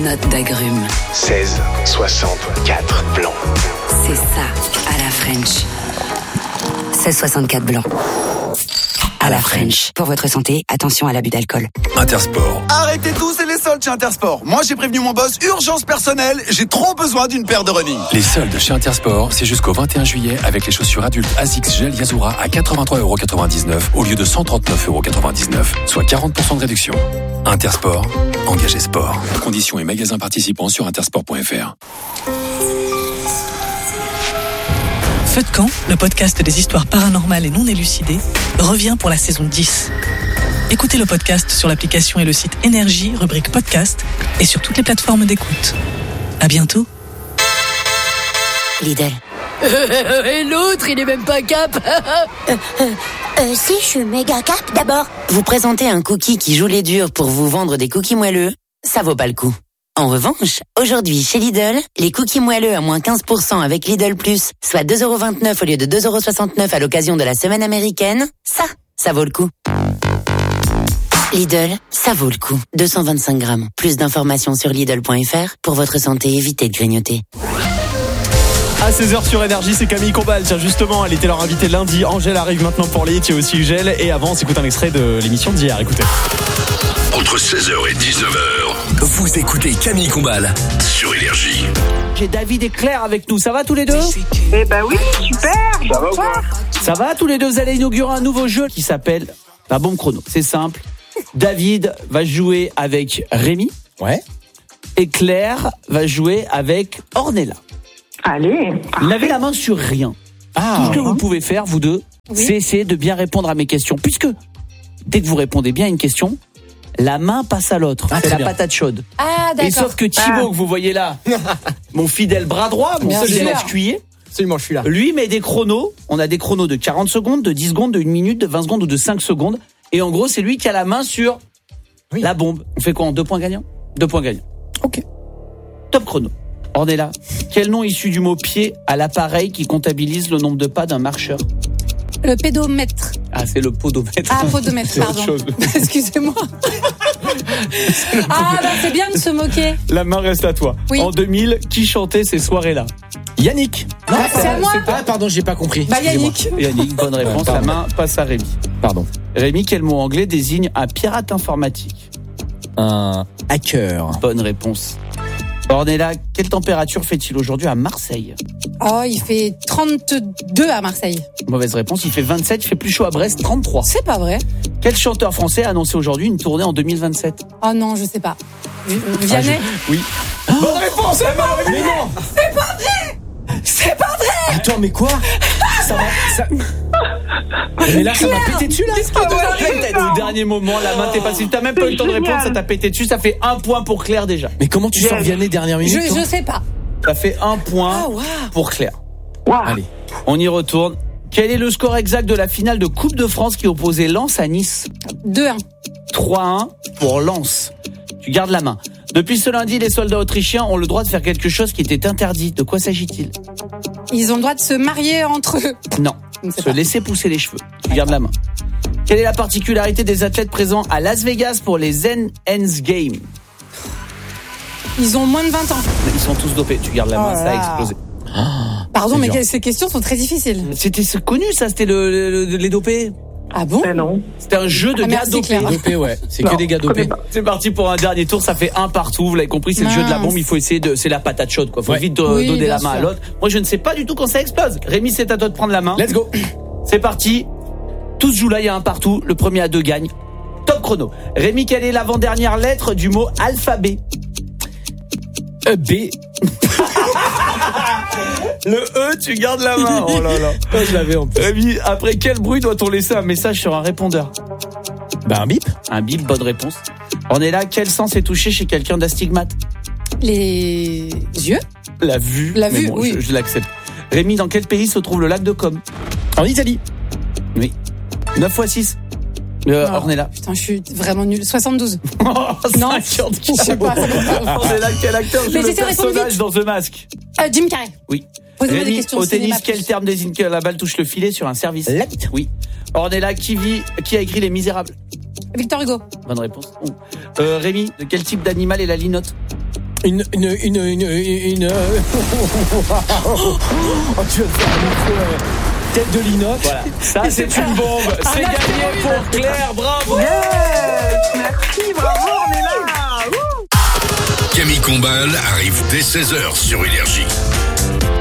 notes d'agrumes. 16, 64 blanc. C'est ça, à la French. 16,64 blanc. À la French. Pour votre santé, attention à l'abus d'alcool. Intersport. Arrêtez tout, c'est les soldes chez Intersport. Moi, j'ai prévenu mon boss, urgence personnelle, j'ai trop besoin d'une paire de running. Les soldes chez Intersport, c'est jusqu'au 21 juillet avec les chaussures adultes Asics Gel Yazura à 83,99€ au lieu de 139,99€, soit 40% de réduction. Intersport, engagez sport. Conditions et magasins participants sur intersport.fr. Feu de camp, le podcast des histoires paranormales et non élucidées, revient pour la saison 10. Écoutez le podcast sur l'application et le site Énergie, rubrique podcast, et sur toutes les plateformes d'écoute. À bientôt. Lidl. Et l'autre, il est même pas cap. Si, je suis méga cap d'abord. Vous présentez un cookie qui joue les durs pour vous vendre des cookies moelleux, ça vaut pas le coup. En revanche, aujourd'hui chez Lidl, les cookies moelleux à moins 15% avec Lidl Plus, soit 2,29€ au lieu de 2,69€ à l'occasion de la semaine américaine, ça vaut le coup. Lidl, ça vaut le coup. 225 grammes. Plus d'informations sur Lidl.fr. Pour votre santé, évitez de grignoter. À 16h sur Énergie, c'est Camille Combal. Tiens, justement, elle était leur invitée lundi. Angèle arrive maintenant pour les hits. Il y a aussi Ugel. Et avant, on s'écoute un extrait de l'émission d'hier. Écoutez. Entre 16h et 19h, vous écoutez Camille Combal sur Énergie. J'ai David et Claire avec nous. Ça va tous les deux ? Eh ben oui, super. Ça va ou quoi ? Ça va tous les deux ? Vous allez inaugurer un nouveau jeu qui s'appelle la bombe chrono. C'est simple. David va jouer avec Rémi. Ouais. Et Claire va jouer avec Ornella. Allez. Vous n'avez la main sur rien. Tout ce que vous pouvez faire, vous deux, c'est essayer de bien répondre à mes questions. Puisque dès que vous répondez bien à une question, la main passe à l'autre. C'est la patate chaude. Ah, d'accord. Et sauf que Thibaut, que vous voyez là, mon fidèle bras droit, mon fidèle cuiller, Absolument, je suis là. lui met des chronos. On a des chronos de 40 secondes, de 10 secondes, de 1 minute, de 20 secondes ou de 5 secondes. Et en gros, c'est lui qui a la main sur la bombe. On fait quoi en 2 points gagnants ? 2 points gagnants. Ok. Top chrono. Ornella, quel nom issu du mot pied à l'appareil qui comptabilise le nombre de pas d'un marcheur ? Le pédomètre. Ah, c'est le podomètre. Ah, podomètre, pardon. Excusez-moi. C'est bien de se moquer. La main reste à toi. Oui. En 2000, qui chantait ces soirées-là ? Yannick. Non, c'est à moi. Pardon, j'ai pas compris. Yannick. Yannick, bonne réponse. La main passe à Rémi. Pardon. Rémi, quel mot anglais désigne un pirate informatique ? Un hacker. Bonne réponse. Ornella, quelle température fait-il aujourd'hui à Marseille ? Oh, il fait 32 à Marseille. Mauvaise réponse, il fait 27, il fait plus chaud à Brest, 33. C'est pas vrai. Quel chanteur français a annoncé aujourd'hui une tournée en 2027 ? Oh non, je sais pas. Vianney ? Oui. Bonne réponse, mais non. C'est pas vrai. C'est pas vrai. Attends, mais quoi ? Mais là, ça m'a pété dessus, là. Au dernier moment, la main t'est passée. T'as même pas eu le temps de répondre, ça t'a pété dessus. Ça fait 1 point pour Claire déjà. Mais comment tu sors Vianney dernière minute ? Je sais pas. Ça fait 1 point pour Claire. Wow. Allez, on y retourne. Quel est le score exact de la finale de Coupe de France qui opposait Lens à Nice ? 2-1. 3-1 pour Lens. Tu gardes la main. Depuis ce lundi, les soldats autrichiens ont le droit de faire quelque chose qui était interdit. De quoi s'agit-il ? Ils ont le droit de se marier entre eux. Non, se laisser pousser les cheveux. Tu gardes la main. Quelle est la particularité des athlètes présents à Las Vegas pour les Zen Hands Games ? Ils ont moins de 20 ans. Ils sont tous dopés. Tu gardes la main, ça a explosé. Pardon, mais ces questions sont très difficiles. C'était connu, ça. C'était les dopés. Ah bon ? Non. C'était un jeu de gars dopés. Dopé, ouais. C'est que des gars dopés. C'est parti pour un dernier tour. Ça fait 1 partout. Vous l'avez compris, c'est le jeu de la bombe. Il faut essayer c'est la patate chaude, quoi. Faut vite donner la main à l'autre. Moi, je ne sais pas du tout quand ça explose. Rémi, c'est à toi de prendre la main. Let's go. C'est parti. Tous jouent là, il y a 1 partout. Le premier à 2 gagne. Top chrono. Rémi, quelle est l'avant-dernière lettre du mot alphabet ? B. Le E, tu gardes la main. Oh là là. Je l'avais en plus. Rémi, après quel bruit doit-on laisser un message sur un répondeur ? Un bip. Un bip, bonne réponse. On est là, quel sens est touché chez quelqu'un d'astigmate ? Les yeux ? La vue. La vue, bon, oui. Je l'accepte. Rémi, dans quel pays se trouve le lac de Com ? En Italie. Oui. 9 x 6. Ornella. Putain, je suis vraiment nulle. 72. Non, je sais pas. Ornella, quel acteur joue le personnage dans The Mask ? Jim Carrey. Oui. Posez-moi des Rémi, questions au de cinéma, tennis, quel terme désigne que la balle touche le filet sur un service ? Let. Oui. Ornella, qui a écrit Les Misérables ? Victor Hugo. Bonne réponse. Rémi, de quel type d'animal est la linotte ? Une oh, tu vas te faire un micro tête de l'inox. Voilà. Ça, c'est une bombe. C'est gagné pour Claire. Bravo. Yes, merci, bravo, on est là. Camille Combal arrive dès 16h sur Énergie.